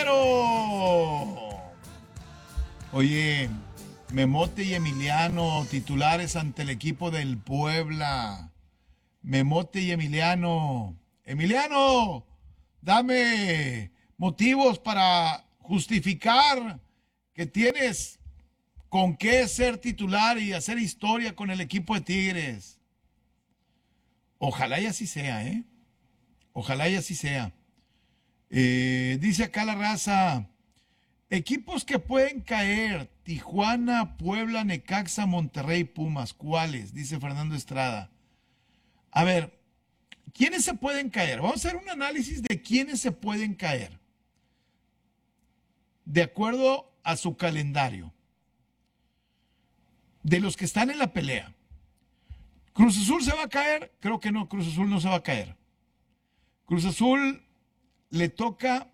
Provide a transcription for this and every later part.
Querétaro. Oye, Memote y Emiliano, titulares ante el equipo del Puebla. Memote y Emiliano. Emiliano, dame motivos para justificar que tienes con qué ser titular y hacer historia con el equipo de Tigres. Ojalá y así sea, ¿eh? Ojalá y así sea. Dice acá la raza, equipos que pueden caer, Tijuana, Puebla, Necaxa, Monterrey, Pumas, ¿cuáles? Dice Fernando Estrada. A ver, ¿quiénes se pueden caer? Vamos a hacer un análisis de quiénes se pueden caer, de acuerdo a su calendario, de los que están en la pelea. ¿Cruz Azul se va a caer? Creo que no, Cruz Azul no se va a caer. Cruz Azul le toca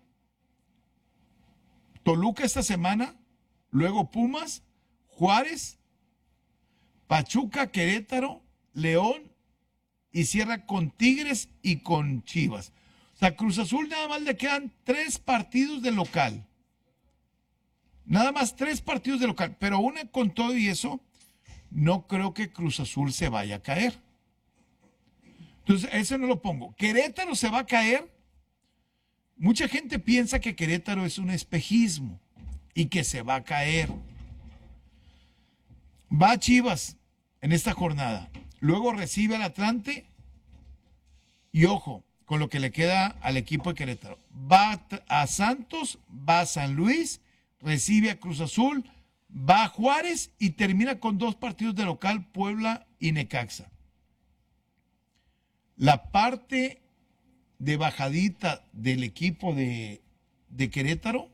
Toluca esta semana, luego Pumas, Juárez, Pachuca, Querétaro, León y cierra con Tigres y con Chivas. O sea, Cruz Azul nada más le quedan 3 partidos de local. Nada más 3 partidos de local. Pero aún con todo y eso, no creo que Cruz Azul se vaya a caer. Entonces, eso no lo pongo. Querétaro se va a caer. Mucha gente piensa que Querétaro es un espejismo y que se va a caer. Va a Chivas en esta jornada. Luego recibe al Atlante y ojo con lo que le queda al equipo de Querétaro. Va a Santos, va a San Luis, recibe a Cruz Azul, va a Juárez y termina con 2 partidos de local, Puebla y Necaxa. La parte de bajadita del equipo de Querétaro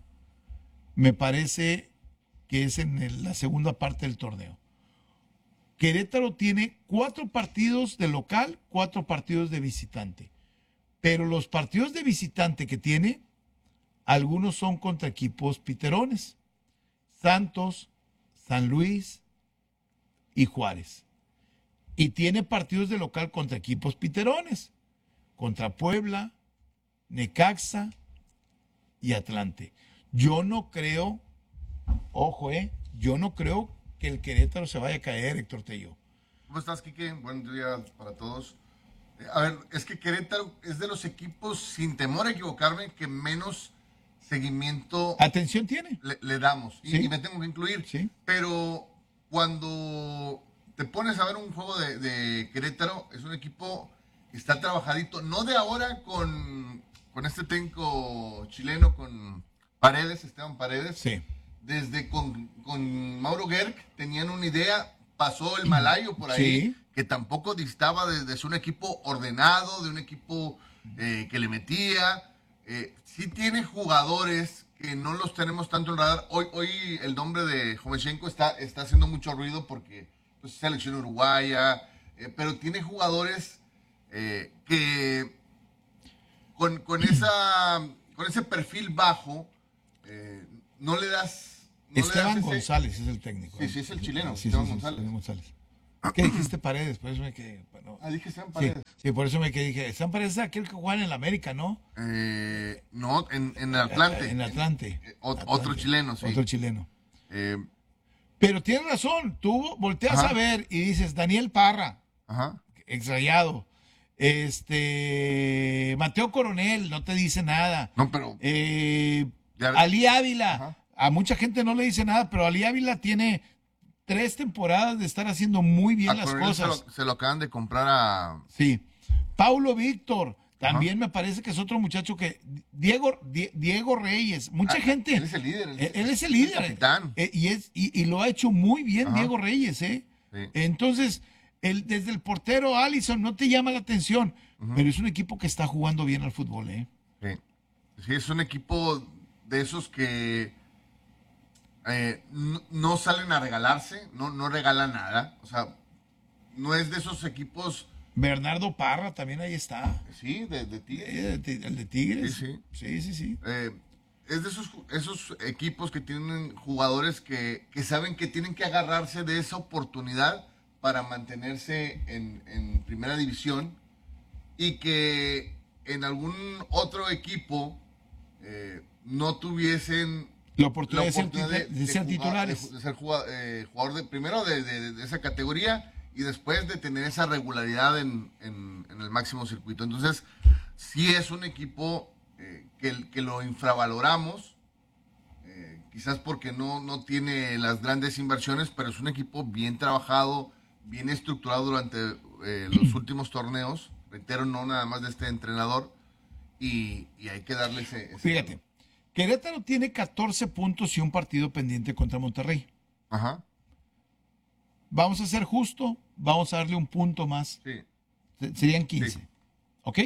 me parece que es en la segunda parte del torneo. Querétaro tiene 4 partidos de local, 4 partidos de visitante. Pero los partidos de visitante que tiene, algunos son contra equipos piterones. Santos, San Luis y Juárez. Y tiene partidos de local contra equipos piterones. Contra Puebla, Necaxa y Atlante. Yo no creo, ojo, yo no creo que el Querétaro se vaya a caer, Héctor Tello. ¿Cómo estás, Quique? Buen día para todos. A ver, es que Querétaro es de los equipos, sin temor a equivocarme, que menos seguimiento atención tiene. Le damos. ¿Sí? Y me tengo que incluir. ¿Sí? Pero cuando te pones a ver un juego de Querétaro, es un equipo que está trabajadito, no de ahora con este técnico chileno, con Paredes, Esteban Paredes. Sí. Desde con Mauro Gerg tenían una idea, pasó el Malayo por ahí, sí, que tampoco distaba de ser un equipo ordenado, de un equipo que le metía. Sí tiene jugadores que no los tenemos tanto en radar. Hoy el nombre de Jovchenko está haciendo mucho ruido porque pues, es selección uruguaya, pero tiene jugadores que con ese perfil bajo no le das... No Esteban González es el técnico. Sí, es el chileno. Sí, Esteban González. ¿Qué dijiste Paredes? Por eso me quedé. Bueno, dije Esteban Paredes. Sí, por eso me quedé. Dije, Esteban Paredes es aquel que juega en el América, ¿no? No, en el Atlante. En Atlante. Otro chileno, sí. Otro chileno. Pero tienes razón. Tú volteas a ver y dices, Daniel Parra, exrayado. Mateo Coronel, no te dice nada. No, pero... Ali Ávila. A mucha gente no le dice nada, pero Ali Ávila tiene 3 temporadas de estar haciendo muy bien las cosas. Se lo acaban de comprar a... Sí. Paulo Víctor, también me parece que es otro muchacho que... Diego Reyes, mucha gente... Él es el líder. Él es el líder. El capitán. Y lo ha hecho muy bien Diego Reyes, Sí. Entonces, desde el portero Alisson no te llama la atención, pero es un equipo que está jugando bien al fútbol, Sí, es un equipo de esos que... no salen a regalarse, no regalan nada, o sea, no es de esos equipos. Bernardo Parra también ahí está. Sí, de Tigres. El de Tigres. Sí. Es de esos equipos que tienen jugadores que saben que tienen que agarrarse de esa oportunidad para mantenerse en primera división y que en algún otro equipo no tuviesen la oportunidad, de ser jugar, titulares. de ser jugador de primero de esa categoría y después de tener esa regularidad en el máximo circuito. Entonces, sí es un equipo que lo infravaloramos, quizás porque no tiene las grandes inversiones, pero es un equipo bien trabajado, bien estructurado durante los últimos torneos. Reitero, no nada más de este entrenador, y hay que darle ese Fíjate, Querétaro tiene 14 puntos y un partido pendiente contra Monterrey. Ajá. Vamos a ser justo, vamos a darle un punto más. Sí. Serían 15. Sí. ¿Ok?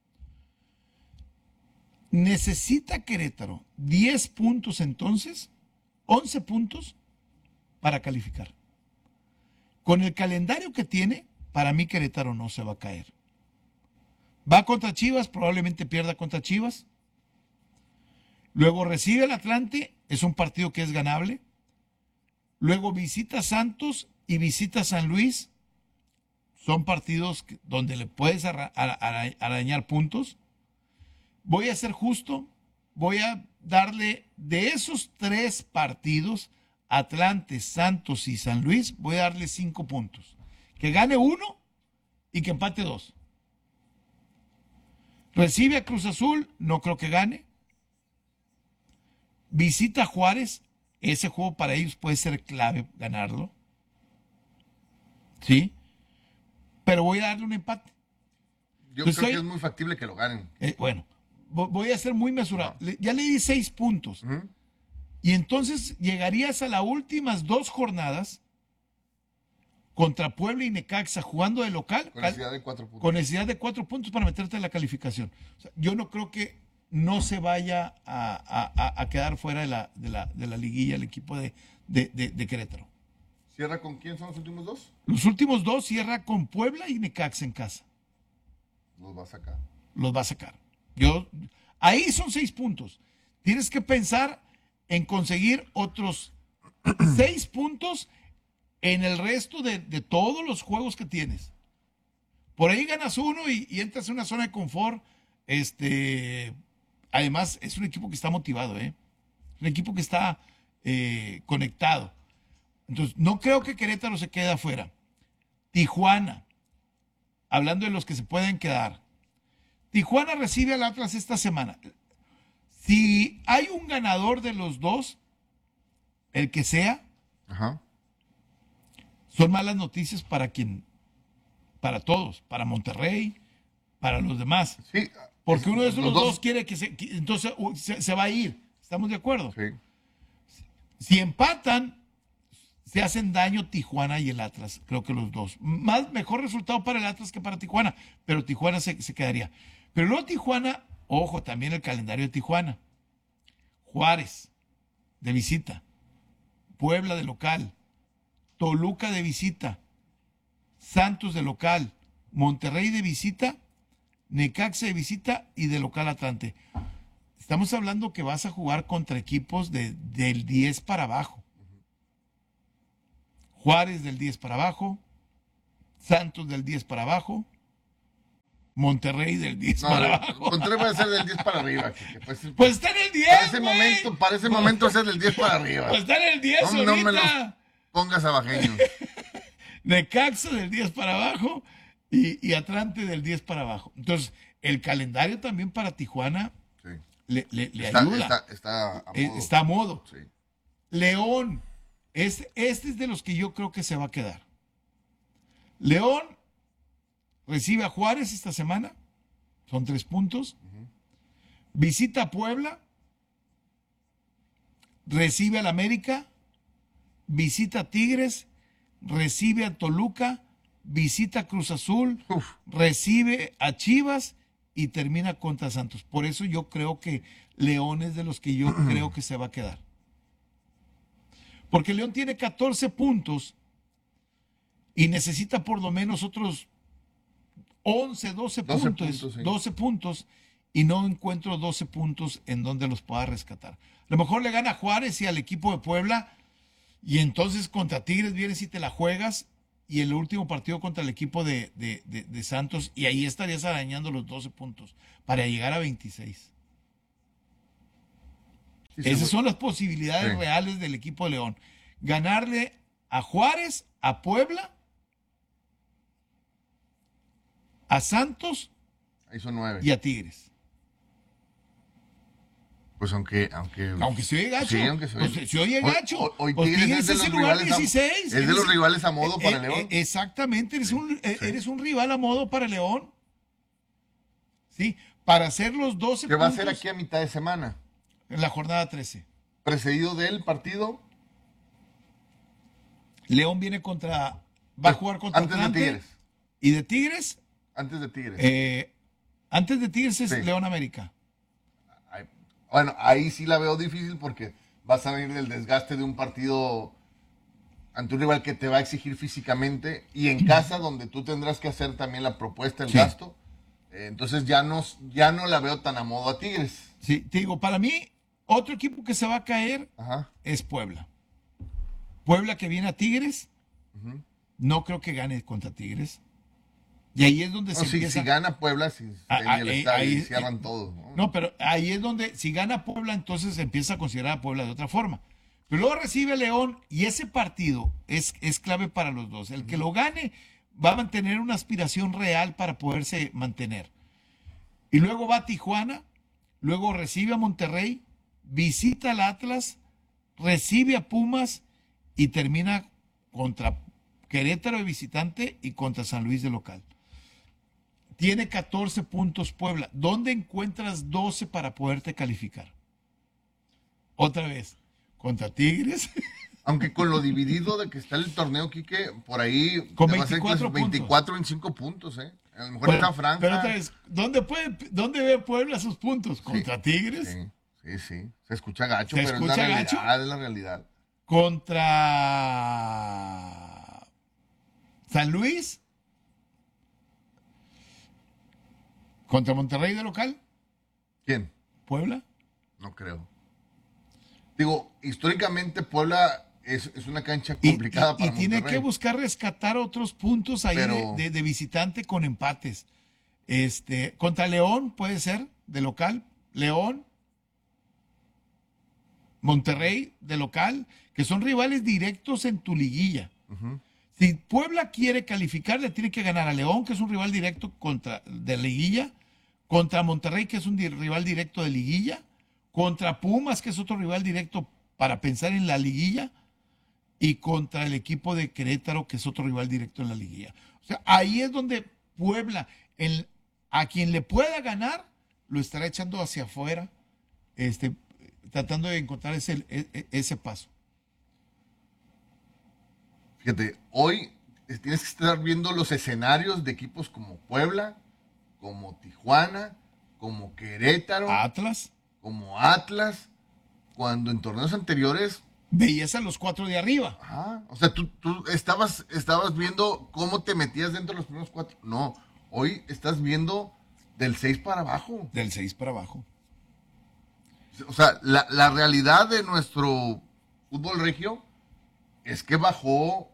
Necesita Querétaro 10 puntos entonces, 11 puntos para calificar. Con el calendario que tiene, para mí Querétaro no se va a caer. Va contra Chivas, probablemente pierda contra Chivas. Luego recibe al Atlante, es un partido que es ganable. Luego visita Santos y visita San Luis. Son partidos donde le puedes arañar puntos. Voy a ser justo, voy a darle de esos 3 partidos, Atlante, Santos y San Luis, voy a darle 5 puntos. Que gane 1 y que empate 2. Recibe a Cruz Azul, no creo que gane. Visita a Juárez, ese juego para ellos puede ser clave ganarlo. ¿Sí? Pero voy a darle un empate. Yo creo que es muy factible que lo ganen. Bueno, voy a ser muy mesurado. Ya le di 6 puntos. Uh-huh. Y entonces llegarías a las últimas 2 jornadas contra Puebla y Necaxa jugando de local. Con necesidad de 4 puntos. Con necesidad de 4 puntos para meterte en la calificación. O sea, yo no creo que no se vaya a quedar fuera de la liguilla el equipo de Querétaro. ¿Cierra con quién son los últimos 2? Los últimos 2 cierra con Puebla y Necaxa en casa. Los va a sacar. Los va a sacar. Ahí son 6 puntos. Tienes que pensar en conseguir otros 6 puntos en el resto de todos los juegos que tienes. Por ahí ganas uno y entras en una zona de confort. Además, es un equipo que está motivado, ¿eh? Un equipo que está conectado. Entonces, no creo que Querétaro se quede afuera. Tijuana, hablando de los que se pueden quedar. Tijuana recibe al Atlas esta semana. Si hay un ganador de los dos, el que sea, Ajá. son malas noticias para todos, para Monterrey, para los demás. Sí. Porque uno de esos los dos quiere entonces se va a ir. ¿Estamos de acuerdo? Sí. Si empatan, se hacen daño Tijuana y el Atlas, creo que los dos. Mejor resultado para el Atlas que para Tijuana, pero Tijuana se quedaría. Pero luego Tijuana, ojo, también el calendario de Tijuana. Juárez, de visita. Puebla, de local. Toluca, de visita. Santos, de local. Monterrey, de visita. Necaxa, de visita. Y de local Atlante. Estamos hablando que vas a jugar contra equipos del 10 para abajo. Juárez del 10 para abajo, Santos del 10 para abajo, Monterrey del 10 para abajo. Monterrey puede ser del 10 para arriba. Pues está en el 10, para ese momento ser del 10 para arriba. Pues está en el 10 ahorita. No me los pongas abajeños. Necaxa del 10 para abajo y Atlante del 10 para abajo. Entonces, el calendario también para Tijuana sí. le ayuda. Está a modo. Sí. León. Este es de los que yo creo que se va a quedar. León recibe a Juárez esta semana. Son 3 puntos. Uh-huh. Visita a Puebla. Recibe al América. Visita a Tigres. Recibe a Toluca. Visita a Cruz Azul. Uf. Recibe a Chivas. Y termina contra Santos. Por eso yo creo que León es de los que yo creo que se va a quedar. Porque León tiene 14 puntos y necesita por lo menos otros 11, 12 puntos. Sí. 12 puntos y no encuentro 12 puntos en donde los pueda rescatar. A lo mejor le gana a Juárez y al equipo de Puebla y entonces contra Tigres vienes y te la juegas y el último partido contra el equipo de Santos y ahí estarías arañando los 12 puntos para llegar a 26. Sí, Esas son las posibilidades Sí. reales del equipo de León. Ganarle a Juárez, a Puebla, a Santos Ahí son 9. y a Tigres. Pues aunque Se oye gacho. Sí, aunque se oye. Pues, se oye gacho. Hoy Pues Tigres es de el los lugar rivales 16. es de los rivales a modo para León. Exactamente, eres un rival a modo para León. Sí, para hacer los 12 ¿Qué va a puntos hacer aquí a mitad de semana? en la jornada 13. Precedido del partido León va a jugar contra antes de Atlante. Tigres. Y de Tigres, Antes de Tigres. antes de Tigres es Sí. León América. Bueno, ahí sí la veo difícil porque vas a venir del desgaste de un partido ante un rival que te va a exigir físicamente y en casa donde tú tendrás que hacer también la propuesta, el Sí. gasto. Entonces ya no la veo tan a modo a Tigres. Sí, te digo, para mí, otro equipo que se va a caer Ajá. es Puebla. Puebla que viene a Tigres, no creo que gane contra Tigres. Y ahí es donde No, se si empieza. gana Puebla, si Ahí- cierran todos. ¿No? No, pero ahí es donde, si gana Puebla, entonces se empieza a considerar a Puebla de otra forma. Pero luego recibe a León y ese partido es clave para los dos. El que lo gane va a mantener una aspiración real para poderse mantener. Y luego va a Tijuana, luego recibe a Monterrey, visita al Atlas, recibe a Pumas y termina contra Querétaro de visitante y contra San Luis de local. Tiene 14 puntos Puebla. ¿Dónde encuentras 12 para poderte calificar? Otra vez, contra Tigres. Aunque con lo dividido de que está el torneo, Quique, por ahí Con te va a hacer 24 puntos. 24, 25 puntos, ¿eh? A lo mejor está franja. Pero otra vez, ¿dónde ve Puebla sus puntos? ¿Contra Tigres? Sí. Se escucha gacho, ¿Se pero escucha gacho? Es la realidad. ¿Contra San Luis? ¿Contra Monterrey de local? ¿Quién? ¿Puebla? No creo. Digo, históricamente Puebla es una cancha complicada para y tiene Monterrey. que buscar rescatar otros puntos ahí Pero- de visitante con empates. Contra León puede ser, de local. León, Monterrey, de local, que son rivales directos en tu liguilla. Si Puebla quiere calificar, le tiene que ganar a León, que es un rival directo de liguilla, contra Monterrey, que es un rival directo de liguilla, contra Pumas, que es otro rival directo para pensar en la liguilla, y contra el equipo de Querétaro, que es otro rival directo en la liguilla. O sea, ahí es donde Puebla, a quien le pueda ganar, lo estará echando hacia afuera, tratando de encontrar ese paso. Fíjate, hoy tienes que estar viendo los escenarios de equipos como Puebla, como Tijuana, como Querétaro, Atlas, como Atlas, cuando en torneos anteriores, veías a los 4 de arriba. o sea, tú estabas viendo cómo te metías dentro de los primeros 4. No, hoy estás viendo del 6 para abajo. Del 6 para abajo. O sea, la realidad de nuestro fútbol regio es que bajó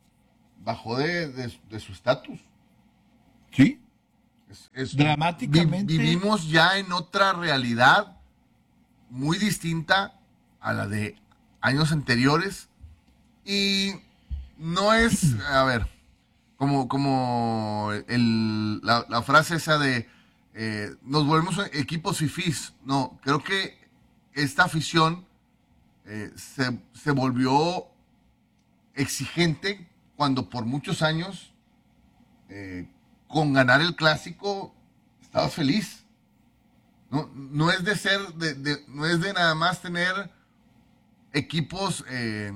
de su estatus. Sí. Es- Dramáticamente. Vivimos ya en otra realidad muy distinta a la de años anteriores y no es, a ver, como la frase esa de nos volvemos equipos fifís. No, creo que esta afición se volvió exigente cuando por muchos años con ganar el clásico estabas feliz. No es de ser, no es de nada más tener equipos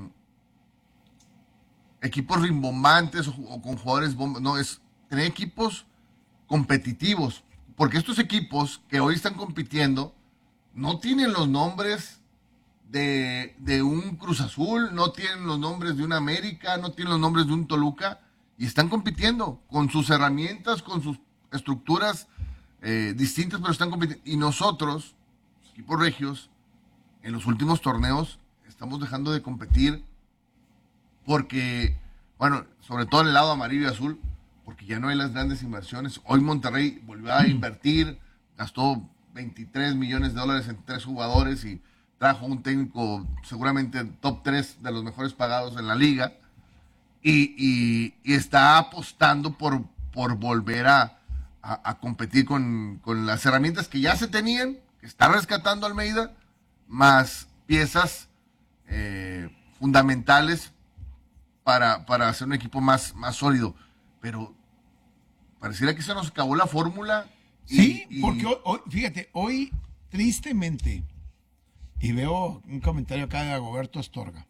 rimbombantes o con jugadores bombas. No, es tener equipos competitivos. Porque estos equipos que hoy están compitiendo no tienen los nombres de un Cruz Azul, no tienen los nombres de un América, no tienen los nombres de un Toluca, y están compitiendo con sus herramientas, con sus estructuras distintas, pero están compitiendo. Y nosotros, los equipos regios, en los últimos torneos, estamos dejando de competir porque, bueno, sobre todo en el lado amarillo y azul, porque ya no hay las grandes inversiones. Hoy Monterrey volvió a invertir, gastó $23 millones en 3 jugadores y trajo un técnico seguramente top 3 de los mejores pagados en la liga y está apostando por volver a competir con las herramientas que ya se tenían, que está rescatando Almeida, más piezas fundamentales para hacer un equipo más sólido. Pero pareciera que se nos acabó la fórmula. Sí, porque hoy, fíjate, hoy tristemente, y veo un comentario acá de Agoberto Astorga,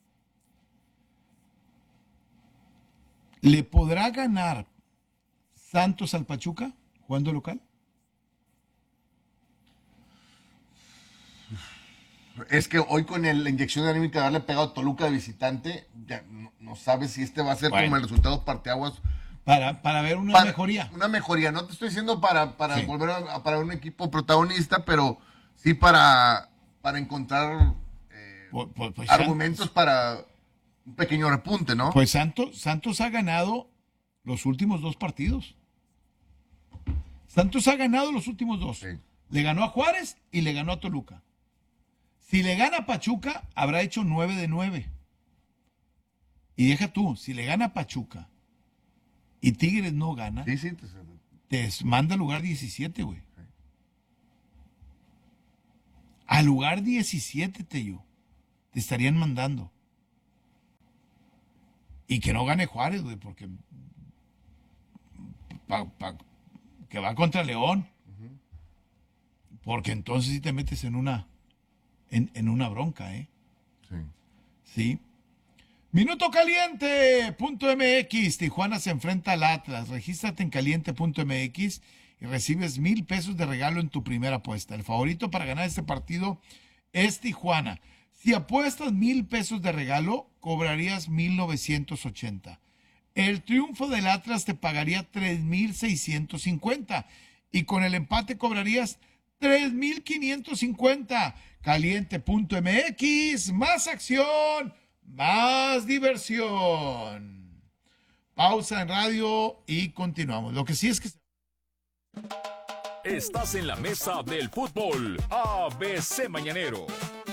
¿le podrá ganar Santos al Pachuca jugando local? Es que hoy con la inyección de anímica de haberle pegado a Toluca de visitante, ya no sabes si este va a ser como el resultado parteaguas. Para ver una mejoría. Una mejoría. No te estoy diciendo para Sí. volver para un equipo protagonista, pero sí para encontrar Pues argumentos para un pequeño repunte, ¿no? Pues Santos ha ganado los últimos 2 partidos. Santos ha ganado los últimos 2. Sí. Le ganó a Juárez y le ganó a Toluca. Si le gana a Pachuca, habrá hecho 9 de 9. Y deja tú, si le gana a Pachuca y Tigres no gana, Sí. te manda al lugar 17, güey. Sí. Al lugar 17, Tello. Te estarían mandando. Y que no gane Juárez, güey, porque que va contra León. Porque entonces sí te metes en una bronca, ¿eh? Sí. Sí. Minuto caliente.mx. Tijuana se enfrenta al Atlas. Regístrate en caliente.mx y recibes 1,000 pesos de regalo en tu primera apuesta. El favorito para ganar este partido es Tijuana. Si apuestas 1,000 pesos de regalo, cobrarías 1,980. El triunfo del Atlas te pagaría 3,650 y con el empate cobrarías 3,550. Caliente.mx, más acción, más diversión. Pausa en radio y continuamos. Lo que sí es que... Estás en la mesa del fútbol ABC Mañanero.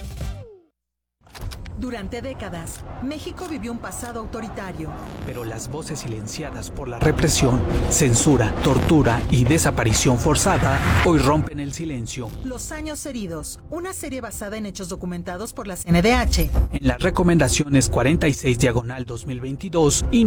Durante décadas, México vivió un pasado autoritario. Pero las voces silenciadas por la represión, censura, tortura y desaparición forzada hoy rompen el silencio. Los años heridos, una serie basada en hechos documentados por la CNDH. En las recomendaciones 46/2022 y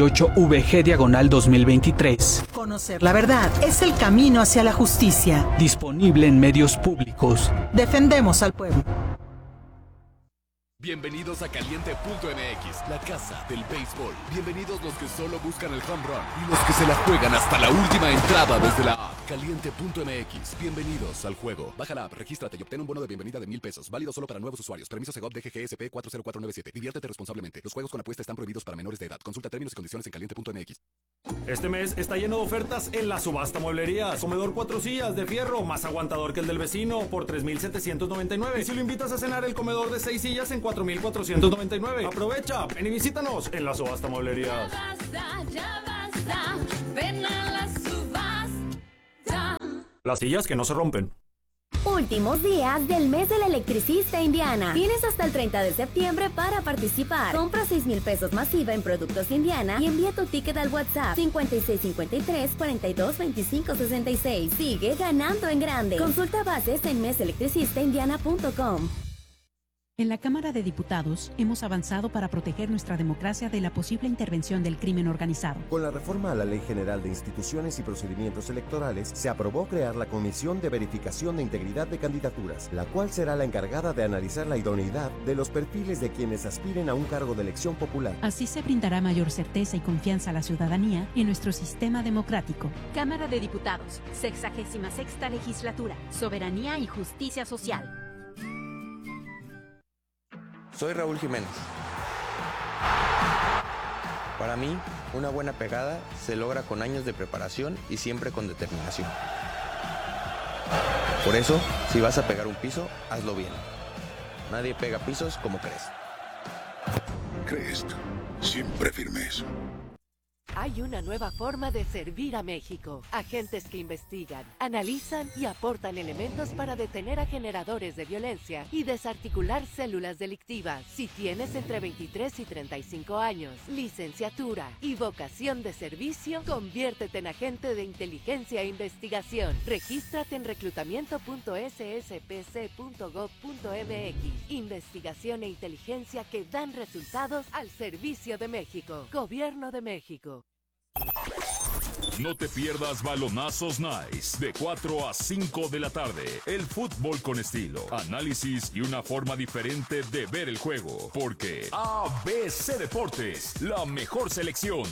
98VG/2023. Conocer la verdad es el camino hacia la justicia. Disponible en medios públicos. Defendemos al pueblo. Bienvenidos a Caliente.mx, la casa del béisbol. Bienvenidos los que solo buscan el home run y los que se la juegan hasta la última entrada desde la app. Caliente.mx, bienvenidos al juego. Baja la app, regístrate y obtén un bono de bienvenida de 1,000 pesos. Válido solo para nuevos usuarios. Permiso Segov DGGSP 40497. Diviértete responsablemente. Los juegos con apuesta están prohibidos para menores de edad. Consulta términos y condiciones en Caliente.mx. Este mes está lleno de ofertas en la subasta mueblería. Comedor 4 sillas de fierro, más aguantador que el del vecino, por 3,799. Y si lo invitas a cenar, el comedor de 6 sillas en 4,499. Aprovecha, ven y visítanos en la subasta mueblería. Ya basta, ven a la subasta. Las sillas que no se rompen. Últimos días del mes del electricista Indiana. Tienes hasta el 30 de septiembre para participar. Compra 6,000 pesos masiva en productos Indiana y envía tu ticket al WhatsApp 5653-422566. Sigue ganando en grande. Consulta bases en meselectricistaindiana.com. En la Cámara de Diputados hemos avanzado para proteger nuestra democracia de la posible intervención del crimen organizado. Con la reforma a la Ley General de Instituciones y Procedimientos Electorales, se aprobó crear la Comisión de Verificación de Integridad de Candidaturas, la cual será la encargada de analizar la idoneidad de los perfiles de quienes aspiren a un cargo de elección popular. Así se brindará mayor certeza y confianza a la ciudadanía en nuestro sistema democrático. Cámara de Diputados, 66ª Legislatura, Soberanía y Justicia Social. Soy Raúl Jiménez. Para mí, una buena pegada se logra con años de preparación y siempre con determinación. Por eso, si vas a pegar un piso, hazlo bien. Nadie pega pisos como Crest. Crest, siempre firmes. Hay una nueva forma de servir a México. Agentes que investigan, analizan y aportan elementos para detener a generadores de violencia y desarticular células delictivas. Si tienes entre 23 y 35 años, licenciatura y vocación de servicio, conviértete en agente de inteligencia e investigación. Regístrate en reclutamiento.sspc.gov.mx. Investigación e inteligencia que dan resultados al servicio de México. Gobierno de México. No te pierdas Balonazos Nice de 4 a 5 de la tarde. El fútbol con estilo, análisis y una forma diferente de ver el juego. Porque ABC Deportes, la mejor selección.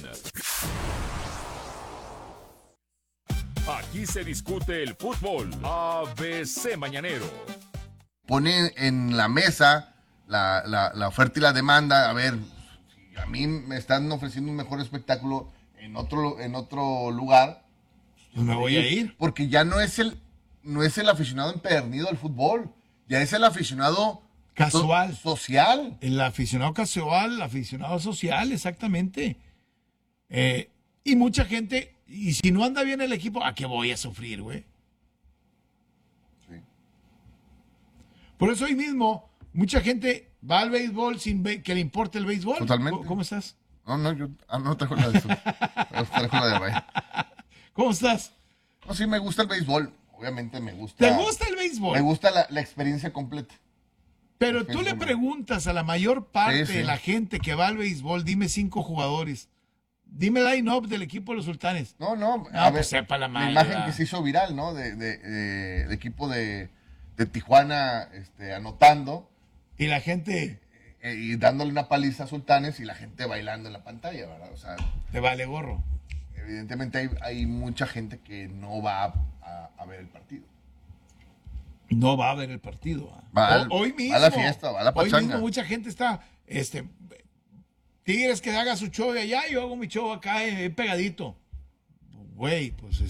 Aquí se discute el fútbol. ABC Mañanero. Pone en la mesa la oferta y la demanda. A ver, si a mí me están ofreciendo un mejor espectáculo en otro lugar, pues me voy a ir. Porque ya no es el aficionado empedernido al fútbol, ya es el aficionado casual, social. El aficionado casual, el aficionado social, exactamente. Y mucha gente, y si no anda bien el equipo, ¿a qué voy a sufrir, güey? Sí. Por eso hoy mismo, mucha gente va al béisbol sin que le importe el béisbol. Totalmente. ¿Cómo estás? No, yo no traigo la de eso. Traigo la de Ryan. ¿Cómo estás? No, sí, me gusta el béisbol. Obviamente me gusta. ¿Te gusta el béisbol? Me gusta la experiencia completa. Pero tú le preguntas a la mayor parte Sí. de la gente que va al béisbol, dime 5 jugadores. Dime line-up del equipo de los Sultanes. No, a ver, sepa la madre, imagen ¿verdad? que se hizo viral, ¿no? De equipo de Tijuana anotando. Y la gente... y dándole una paliza a Sultanes y la gente bailando en la pantalla, ¿verdad? O sea... Te vale gorro. Evidentemente hay mucha gente que no va a ver el partido. No va a ver el partido. Hoy mismo. Va a la fiesta, va a la pachanga. Hoy mismo mucha gente está... Tigres que haga su show de allá, yo hago mi show acá pegadito. Güey, pues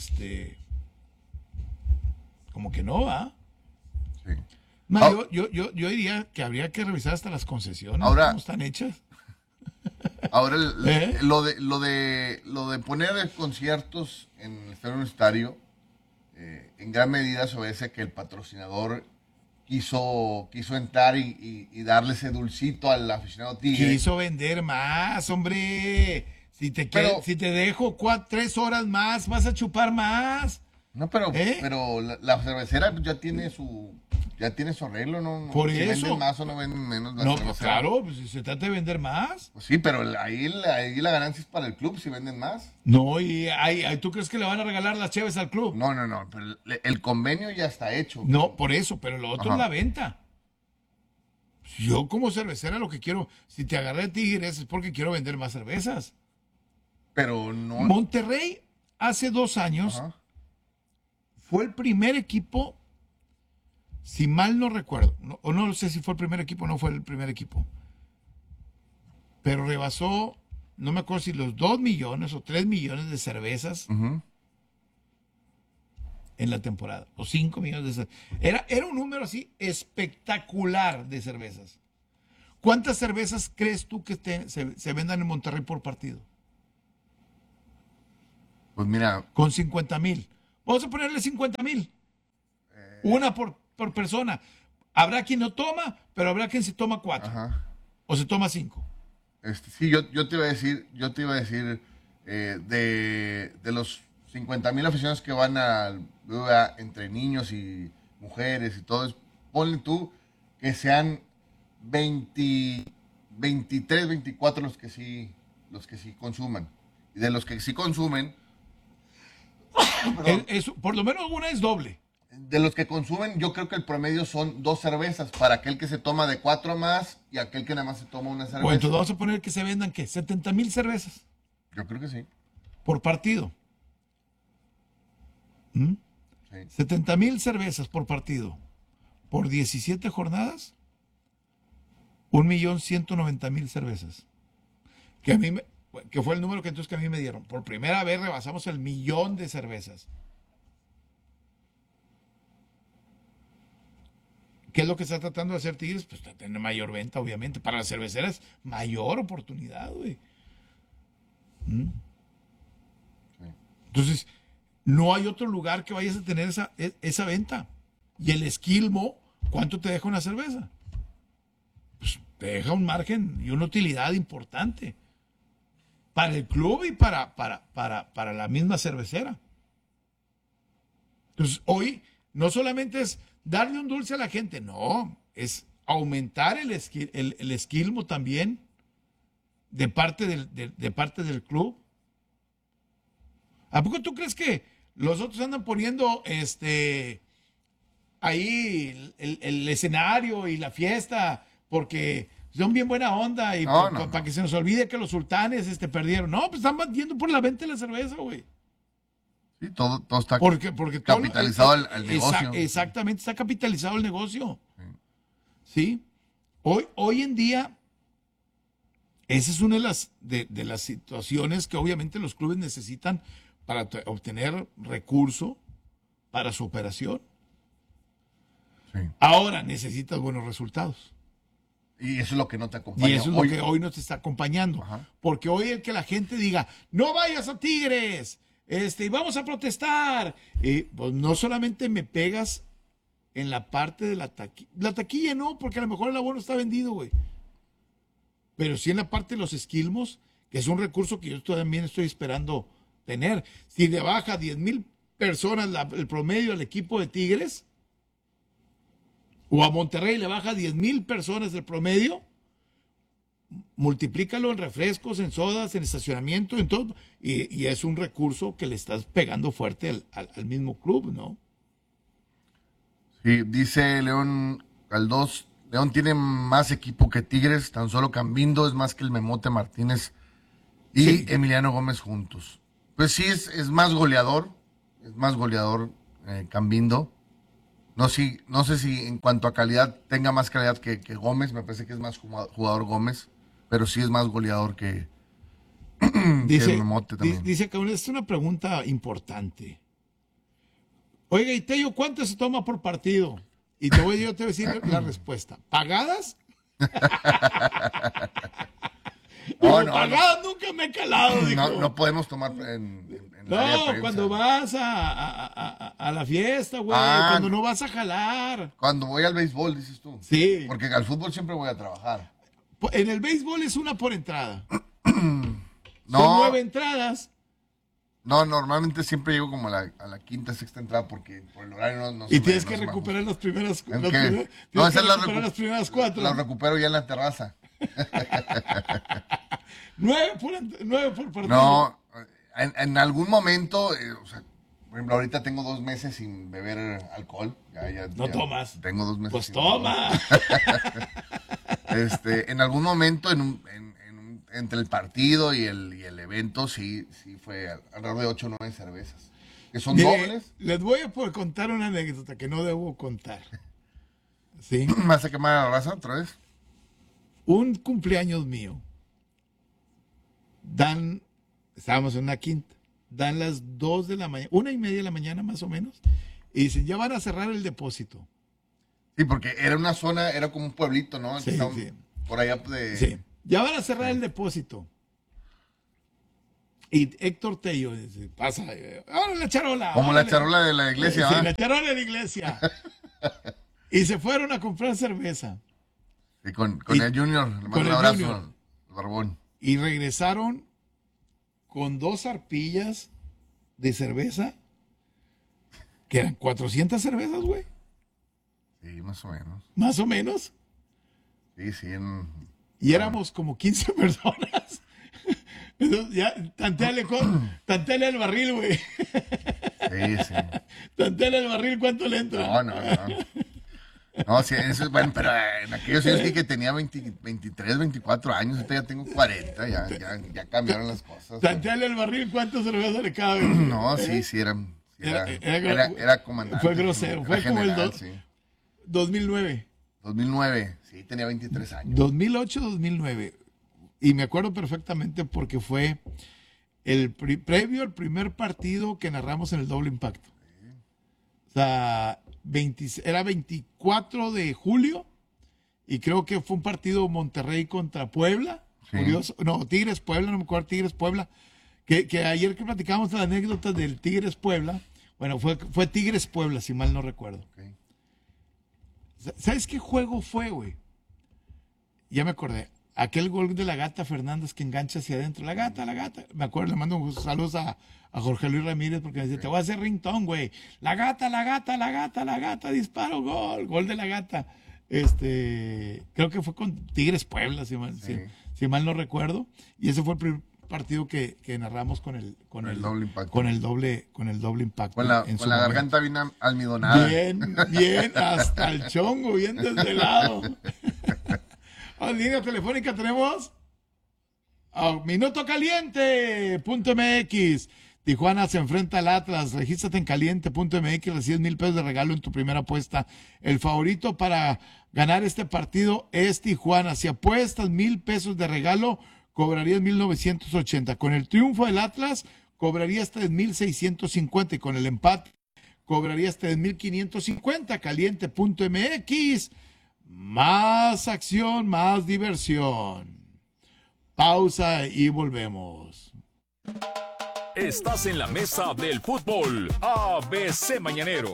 como que no va. Sí. Yo diría que habría que revisar hasta las concesiones. Ahora, ¿cómo están hechas? Ahora, lo de poner conciertos en el estadio universitario, en gran medida se obedece a que el patrocinador quiso entrar y darle ese dulcito al aficionado tigre. Quiso vender más, hombre. Si te dejo 3 horas más, vas a chupar más. No, pero la cervecera ya tiene su arreglo, ¿no? Por si eso. ¿Venden más o no venden menos la No, cervecera? pues claro, pues si se trata de vender más. Pues sí, pero ahí la ganancia es para el club si venden más. No, y ¿tú crees que le van a regalar las cheves al club? No, pero el convenio ya está hecho. No, por eso, pero lo otro Ajá. es la venta. Yo como cervecera lo que quiero, si te agarré de Tigres es porque quiero vender más cervezas. Pero no... Monterrey hace 2 años fue el primer equipo, si mal no recuerdo, no sé si fue el primer equipo o no fue el primer equipo, pero rebasó, no me acuerdo si los 2 millones o 3 millones de cervezas en la temporada, o 5 millones de cervezas. Era un número así espectacular de cervezas. ¿Cuántas cervezas crees tú que se vendan en Monterrey por partido? Pues mira... Con 50,000. Vamos a ponerle 50,000. Una por persona. Habrá quien no toma, pero habrá quien se toma 4. Ajá. O se toma 5. Sí, yo te iba a decir, de los 50,000 aficionados que van al BBVA, entre niños y mujeres y todo, ponle tú que sean 23, 24 los que sí consuman. Y de los que sí consumen, por lo menos una es doble. de los que consumen, yo creo que el promedio son 2 cervezas para aquel que se toma de 4 más y aquel que nada más se toma una cerveza. Bueno, entonces vamos a poner que se vendan, ¿qué? 70,000 cervezas. Yo creo que sí. Por partido. Sí. 70,000 cervezas por partido. Por 17 jornadas, 1,190,000 cervezas. Que fue el número que a mí me dieron. Por primera vez rebasamos el 1,000,000 de cervezas. ¿Qué es lo que está tratando de hacer Tigres? Pues tener mayor venta, obviamente. Para las cerveceras, mayor oportunidad, güey. Entonces, no hay otro lugar que vayas a tener esa venta. Y el Esquilmo, ¿cuánto te deja una cerveza? Pues te deja un margen y una utilidad importante para el club y para la misma cervecera. Entonces, hoy no solamente es darle un dulce a la gente, no, es aumentar el Esquilmo también de parte del club. ¿A poco tú crees que los otros andan poniendo ahí el escenario y la fiesta porque son bien buena onda y para que se nos olvide que los sultanes perdieron? No, pues están batiendo por la venta de la cerveza, güey. Sí, todo está porque capitalizado el negocio. Exactamente, está capitalizado el negocio. Sí. Hoy en día, esa es una de las situaciones que obviamente los clubes necesitan para obtener recurso para su operación. Sí. Ahora necesitas buenos resultados. Y eso es lo que no te acompaña. Y eso es lo que hoy no te está acompañando. Ajá. Porque hoy el que la gente diga, no vayas a Tigres, vamos a protestar. Pues no solamente me pegas en la parte de la taquilla. La taquilla no, porque a lo mejor el abono está vendido, güey. Pero sí en la parte de los esquilmos, que es un recurso que yo también estoy esperando tener. Si le baja 10,000 personas el promedio al equipo de Tigres, o a Monterrey le baja 10,000 personas el promedio, multiplícalo en refrescos, en sodas, en estacionamiento, en todo, y es un recurso que le estás pegando fuerte al mismo club, ¿no? Sí, dice León Galdós, León tiene más equipo que Tigres, tan solo Cambindo es más que el Memote Martínez y Emiliano Gómez juntos. Pues sí, es más goleador Cambindo. No sé si en cuanto a calidad tenga más calidad que Gómez, me parece que es más jugador Gómez, pero sí es más goleador que Memote también. Dice que es una pregunta importante. Oiga, y Tello, ¿cuánto se toma por partido? Y yo te voy a decir la respuesta. ¿Pagadas? Pagadas nunca me he calado. No podemos tomar en cuando vas a la fiesta, güey. Cuando no vas a jalar. Cuando voy al béisbol, dices tú. Sí. Porque al fútbol siempre voy a trabajar. En el béisbol es una por entrada. Son 9 entradas. No, normalmente siempre llego como a la quinta, sexta entrada porque por el horario no y tienes que recuperar las primeras. Las primeras 4. Las recupero ya en la terraza. 9 por partido. No, en algún momento, por ejemplo, ahorita tengo 2 meses sin beber alcohol. No tomas. Tengo 2 meses. Pues sin toma. En algún momento, entre el partido y el evento, sí fue alrededor de 8 o 9 cervezas. Que son dobles. Les voy a poder contar una anécdota que no debo contar. ¿Sí? ¿Me vas a quemar a la raza otra vez? Un cumpleaños mío. Estábamos en una quinta. Dan las 2 de la mañana, 1:30 de la mañana más o menos. Y dicen, ya van a cerrar el depósito. Sí, porque era una zona, era como un pueblito, ¿no? Sí. Por allá de... Sí. Ya van a cerrar el depósito. Y Héctor Tello dice, pasa, ahora la charola. Como la charola de la iglesia, sí, la charola de la iglesia. Y se fueron a comprar cerveza. Y con el Junior, le mando un abrazo al Barbón. Y regresaron con 2 arpillas de cerveza, que eran 400 cervezas, güey. Sí, más o menos. ¿Más o menos? Sí. Y éramos como 15 personas. Entonces, ya, tanteale al barril, güey. Sí. Tanteale al barril, ¿cuánto le entra? No. No, sí, eso es bueno, pero en aquellos años sí que tenía 23, 24 años, ahorita ya tengo 40, ya cambiaron las cosas. Tanteale al barril, ¿cuántas cervezas le cabe? No, sí, era comandante. Fue grosero, fue como general, el 2009. 2009, sí, tenía 23 años. 2008, 2009. Y me acuerdo perfectamente porque fue previo al primer partido que narramos en el Doble Impacto. O sea, era 24 de julio y creo que fue un partido Monterrey contra Puebla. Sí. Curioso. No, Tigres Puebla, no me acuerdo, Tigres Puebla, Que ayer que platicábamos la anécdota del Tigres Puebla, bueno, fue Tigres Puebla, si mal no recuerdo. Okay. ¿Sabes qué juego fue, güey? Ya me acordé. Aquel gol de la Gata Fernández que engancha hacia adentro. La gata. Me acuerdo, le mando saludos a Jorge Luis Ramírez porque me dice, te voy a hacer ringtone, güey. La gata, disparo, gol de la Gata. Creo que fue con Tigres Puebla, si mal no recuerdo. Y ese fue el primer partido que narramos con el doble impacto. Con el doble impacto. Con la garganta bien almidonada. Bien, hasta el chongo, bien desvelado. Línea telefónica tenemos minutocaliente.mx. Tijuana se enfrenta al Atlas. Regístrate en caliente.mx, recibes 1,000 pesos de regalo en tu primera apuesta. El favorito para ganar este partido es Tijuana. Si apuestas 1,000 pesos de regalo, cobrarías 1,980. Con el triunfo del Atlas, cobrarías 3,650. Y con el empate, cobrarías 3,550. Caliente.mx. Más acción, más diversión. Pausa y volvemos. Estás en la mesa del fútbol ABC Mañanero.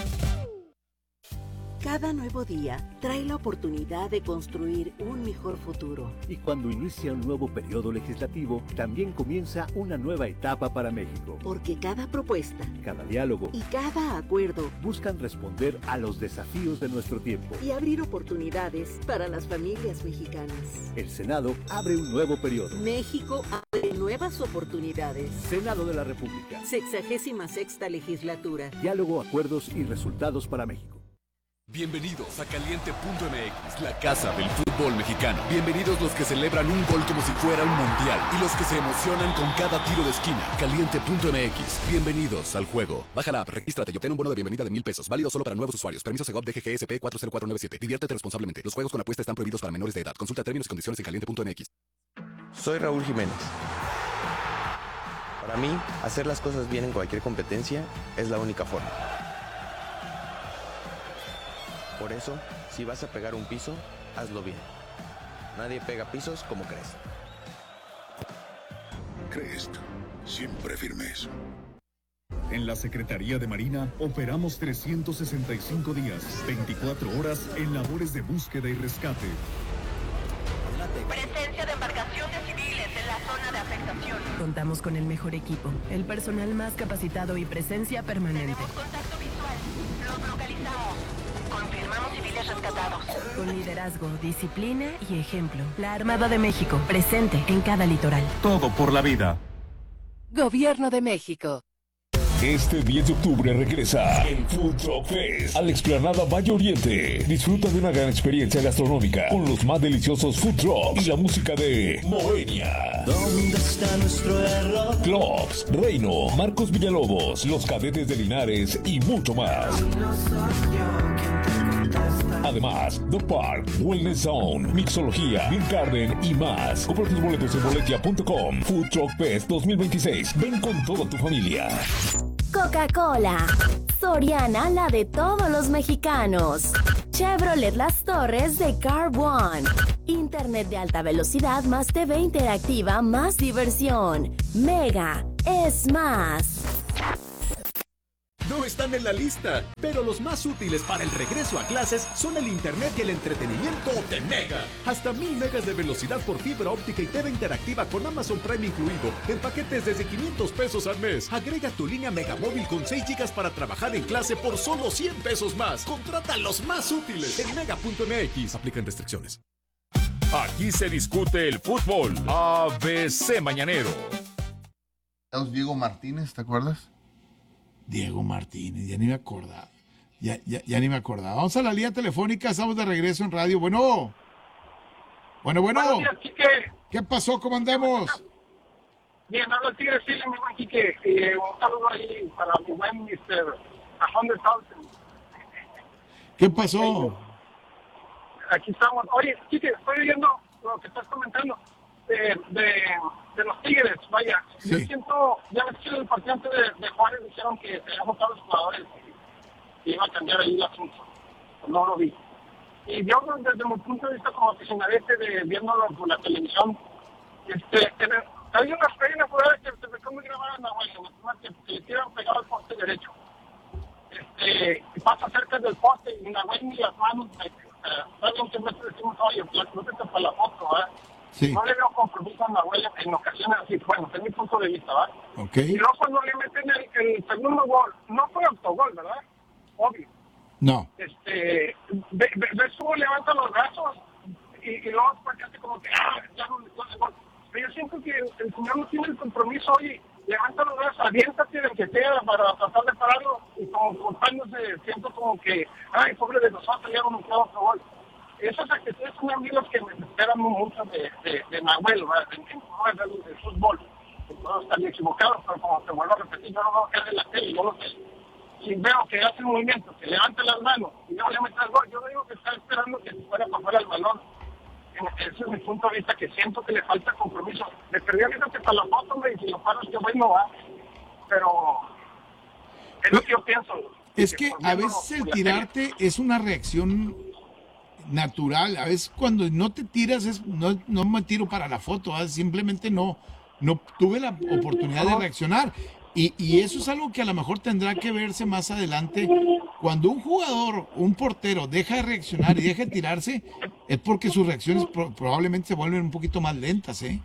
Cada nuevo día trae la oportunidad de construir un mejor futuro. Y cuando inicia un nuevo periodo legislativo, también comienza una nueva etapa para México. Porque cada propuesta, cada diálogo y cada acuerdo buscan responder a los desafíos de nuestro tiempo y abrir oportunidades para las familias mexicanas. El Senado abre un nuevo periodo. México abre nuevas oportunidades. Senado de la República. 66ª legislatura. Diálogo, acuerdos y resultados para México. Bienvenidos a Caliente.mx, la casa del fútbol mexicano. Bienvenidos los que celebran un gol como si fuera un mundial y los que se emocionan con cada tiro de esquina. Caliente.mx, bienvenidos al juego. Baja la app, regístrate y obtén un bono de bienvenida de 1,000 pesos. Válido solo para nuevos usuarios. Permiso Segov DGGSP 40497. Diviértete responsablemente. Los juegos con apuesta están prohibidos para menores de edad. Consulta términos y condiciones en Caliente.mx. Soy Raúl Jiménez. Para mí, hacer las cosas bien en cualquier competencia es la única forma. Por eso, si vas a pegar un piso, hazlo bien. Nadie pega pisos como Crest. Crest, siempre firmes. En la Secretaría de Marina operamos 365 días, 24 horas en labores de búsqueda y rescate. Presencia de embarcaciones civiles en la zona de afectación. Contamos con el mejor equipo, el personal más capacitado y presencia permanente. Tenemos contacto visual. Los localizamos. Confirmamos civiles rescatados. Con liderazgo, disciplina y ejemplo. La Armada de México, presente en cada litoral. Todo por la vida. Gobierno de México. Este 10 de octubre regresa el Food Truck Fest a la explanada Valle Oriente. Disfruta de una gran experiencia gastronómica con los más deliciosos food trucks y la música de Moenia. ¿Dónde está nuestro error? Clubs, Reino, Marcos Villalobos, Los Cadetes de Linares y mucho más. Además, The Park, Wellness Zone, Mixología, Beer Garden y más. Compra tus boletos en boletia.com. Food Truck Fest 2026. Ven con toda tu familia. Coca-Cola. Soriana, la de todos los mexicanos. Chevrolet Las Torres de Car One. Internet de alta velocidad más TV interactiva más diversión. Mega es más. No están en la lista, pero los más útiles para el regreso a clases son el internet y el entretenimiento de Mega. Hasta 1,000 megas de velocidad por fibra óptica y TV interactiva con Amazon Prime incluido, en paquetes desde 500 pesos al mes. Agrega tu línea Megamóvil con 6 gigas para trabajar en clase por solo 100 pesos más. Contrata los más útiles en Mega.mx. Aplican restricciones. Aquí se discute el fútbol. ABC Mañanero. Diego Martínez, ¿te acuerdas? Diego Martínez, ya ni me acordaba. Ya ni me acordaba. Vamos a la línea telefónica, estamos de regreso en radio. Bueno. Buenos días, Quique. ¿Qué pasó? ¿Cómo andamos? Bien, habla el Tigre, sí, mi buen Quique. Un saludo ahí para mi buen Mr. 100,000. ¿Qué pasó? Aquí estamos. Oye, Quique, estoy oyendo lo que estás comentando de los Tigres, vaya. Sí. Yo siento, ya ves que el partido antes de Juárez dijeron que se habían votado los jugadores y iba a cambiar ahí el asunto. No lo vi. Y yo, desde mi punto de vista como aficionadete de viéndolo por la televisión, Hay una jugada que se me quedó muy grabada en la huella, que le tiran pegado al poste derecho. Pasa cerca del poste y Nahuel ni las manos, saben que nosotros decimos, oye, no te para la foto, ¿verdad? Sí. No le veo compromiso a Nahuel en ocasiones así, bueno, desde mi punto de vista, ¿verdad? Okay. Y luego cuando le meten el segundo gol, no fue autogol, ¿verdad? Obvio. No. Ves cómo levanta los brazos y luego después hace como que, ya no le pone gol. Pero yo siento que el señor no tiene el compromiso, oye, levanta los brazos, aviéntate del que sea para tratar de pararlo, y como compañeros siento como que, ay, pobre de nosotros, ya no nos queda otro gol. Esas actitudes son amigos que me esperan mucho de Nahuel, en el fútbol. Todos están equivocados, pero como te vuelvo a repetir, yo no veo que haga la tele, yo no sé. Si veo que hace un movimiento, que levanta las manos y no le mete el gol, yo digo que está esperando que se fuera para fuera el balón. Ese es mi punto de vista, que siento que le falta compromiso. Le perdí a que para la foto, hombre, y si lo paras, que bueno va. Pero es lo que yo pienso. Es que a veces el tirarte es una reacción natural. A veces cuando no te tiras, no me tiro para la foto, simplemente no tuve la oportunidad de reaccionar. Y eso es algo que a lo mejor tendrá que verse más adelante. Cuando un jugador, un portero, deja de reaccionar y deja de tirarse, es porque sus reacciones probablemente se vuelven un poquito más lentas, ¿eh?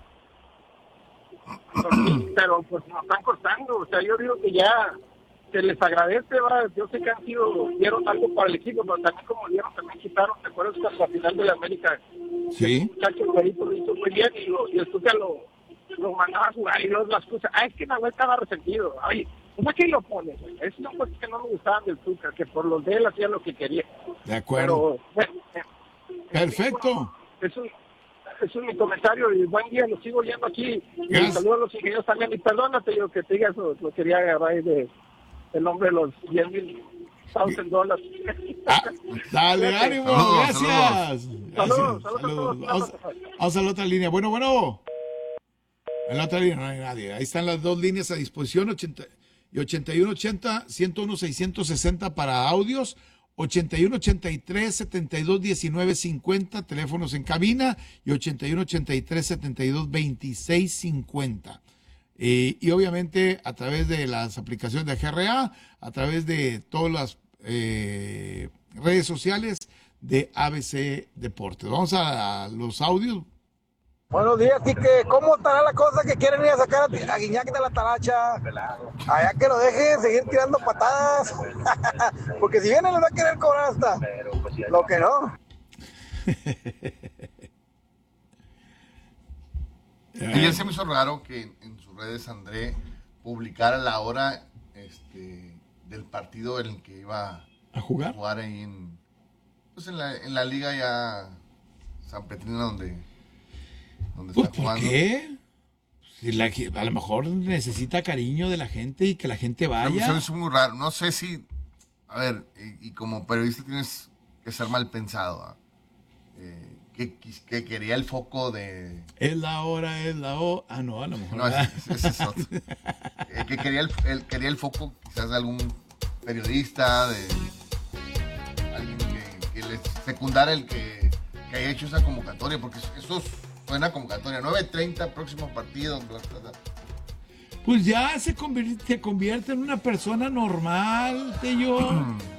Pero pues nos están cortando. O sea, yo digo que ya se les agradece, ¿verdad? Yo sé que dieron algo para el equipo, pero también como dieron, también quitaron, ¿te acuerdas que hasta la final de la América? Sí. El muchacho Guerrito lo hizo muy bien y el Tuca lo mandaba a jugar y luego las cosas. Es que Nahuel estaba resentido. Oye, ¿cómo que lo pones? Es una cosa que no me gustaban del Tuca, que por los de él hacía lo que quería. De acuerdo. Pero, bueno, perfecto. Eso es mi comentario y buen día, lo sigo oyendo aquí. Y saludos a los ingenieros también. Y perdónate yo que te diga eso, lo quería agarrar ahí el nombre de los $10,000. Dale, ánimo, gracias. Saludos. Vamos a la otra línea. Bueno. En la otra línea no hay nadie. Ahí están las dos líneas a disposición, 8180-101-660 para audios, 8183-721950, teléfonos en cabina, y 8183-722650. Y obviamente a través de las aplicaciones de GRA, a través de todas las redes sociales de ABC Deportes. Vamos a los audios. Buenos días, Quique. ¿Cómo estará la cosa que quieren ir a sacar a Guiñac de la talacha? Allá que lo dejen seguir tirando patadas. Porque si vienen les va a querer cobrar hasta lo que no. Y ya se me hizo raro que en sus redes André publicara la hora del partido en el que iba a jugar ahí en la liga ya San Petrina donde está jugando. ¿Por qué? Si a lo mejor necesita cariño de la gente y que la gente vaya. Eso es muy raro. No sé si, a ver, y como periodista tienes que ser mal pensado. Que quería el foco de... Es la hora. Ah, no, a lo mejor. No, ese es otro. Que quería el foco quizás de algún periodista, de alguien que le secundara el que haya hecho esa convocatoria, porque eso fue una convocatoria. 9:30, próximo partido. Pues ya se convierte en una persona normal, Tello.